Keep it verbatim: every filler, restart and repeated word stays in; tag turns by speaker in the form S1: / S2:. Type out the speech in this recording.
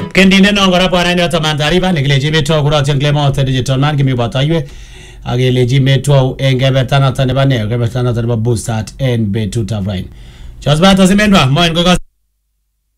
S1: kendine no ngora bwana ni otamandari ba nekeleji metwa kura chenglemo te digital man kimi bataywe ageleji metwa engebertana tane ba ne engebertana tane ba boostat and betuta brain just bata zimendwa moyo